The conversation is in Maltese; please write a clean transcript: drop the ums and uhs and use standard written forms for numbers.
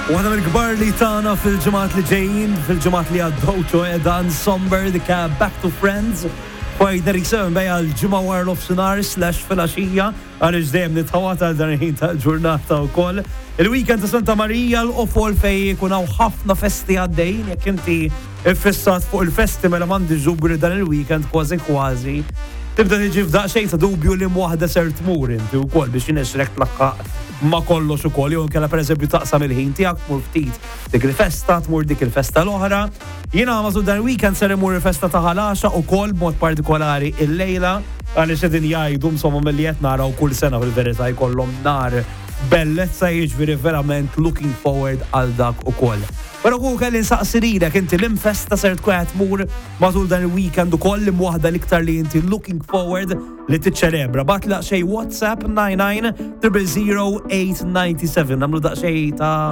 Waħda mill-kbar li tagħna fil-ġimgħat li ġejjin, fil-ġimgħat li għaddew dan Somber dik Back to Friends. Wajda riksem bejja l-ġimgħa wara l-ofsinhar / filgħaxija għaliex dejjem nitħawat għal dan il-ħin tal-ġurnata wkoll. Il-weekend ta' Santa Marija l-qofol fejn jkun hawn ħafna festi għaddejjin jekk inti iffissat fuq il-festi mela m'għandi ġubri dan il-weekend kważi. Tibda tiġi f'daqsxejn ta' dubju li mwaħda ser tmur inti wkoll biex inexrek tlaqqaq ma kollox ukoll jew inkella pereżempju taqsam il-ħin tiegħek tmur ftit dik il-festa tmur dik il-festa l-oħra. Jiena mażul dan il-weekend ser imur il-festa ta' ħalaxa ukoll b'mod partikolari il-lejla għaliex qegħdin jgħidu insomma milli qed naraw kull sena fil-verità jkollhom nar bellezza jiġifieri verament looking forward għal dak ukoll. Però kull kelli nsaqsirilek inti l-infesta ser tkun qed tmur matul dan il-weekend ukoll li waħda l-iktar li inti looking forward li tiċċelebra. Batlaq xejn WhatsApp 99 000 897 nagħmlu daqsxejn ta'